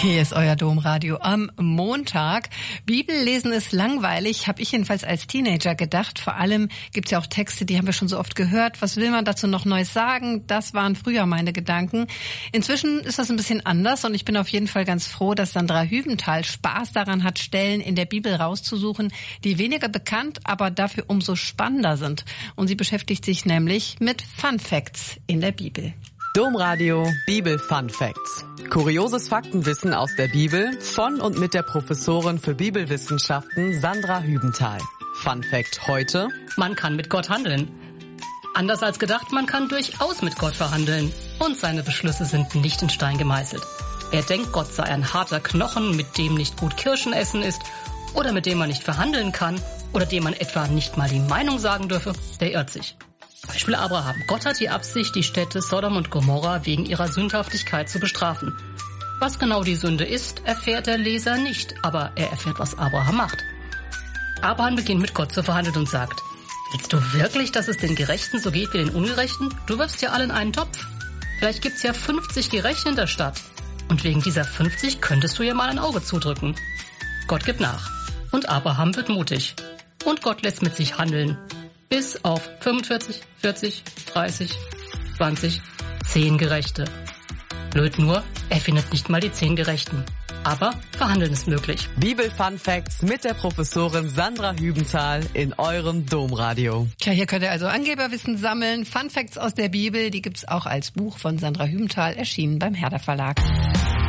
Hier ist euer Domradio am Montag. Bibellesen ist langweilig, habe ich jedenfalls als Teenager gedacht. Vor allem gibt's ja auch Texte, die haben wir schon so oft gehört. Was will man dazu noch Neues sagen? Das waren früher meine Gedanken. Inzwischen ist das ein bisschen anders und ich bin auf jeden Fall ganz froh, dass Sandra Hübenthal Spaß daran hat, Stellen in der Bibel rauszusuchen, die weniger bekannt, aber dafür umso spannender sind. Und sie beschäftigt sich nämlich mit Fun Facts in der Bibel. Domradio Bibel Fun Facts. Kurioses Faktenwissen aus der Bibel von und mit der Professorin für Bibelwissenschaften Sandra Hübenthal. Fun Fact heute: Man kann mit Gott handeln. Anders als gedacht, man kann durchaus mit Gott verhandeln. Und seine Beschlüsse sind nicht in Stein gemeißelt. Wer denkt, Gott sei ein harter Knochen, mit dem nicht gut Kirschen essen ist oder mit dem man nicht verhandeln kann oder dem man etwa nicht mal die Meinung sagen dürfe, der irrt sich. Beispiel Abraham. Gott hat die Absicht, die Städte Sodom und Gomorra wegen ihrer Sündhaftigkeit zu bestrafen. Was genau die Sünde ist, erfährt der Leser nicht, aber er erfährt, was Abraham macht. Abraham beginnt mit Gott zu verhandeln und sagt: Willst du wirklich, dass es den Gerechten so geht wie den Ungerechten? Du wirfst ja alle in einen Topf. Vielleicht gibt's ja 50 Gerechte in der Stadt. Und wegen dieser 50 könntest du ja mal ein Auge zudrücken. Gott gibt nach. Und Abraham wird mutig. Und Gott lässt mit sich handeln. Bis auf 45, 40, 30, 20, 10 Gerechte. Blöd nur, er findet nicht mal die 10 Gerechten. Aber verhandeln ist möglich. Bibel Fun Facts mit der Professorin Sandra Hübenthal in eurem Domradio. Tja, hier könnt ihr also Angeberwissen sammeln. Fun Facts aus der Bibel, die gibt's auch als Buch von Sandra Hübenthal, erschienen beim Herder Verlag.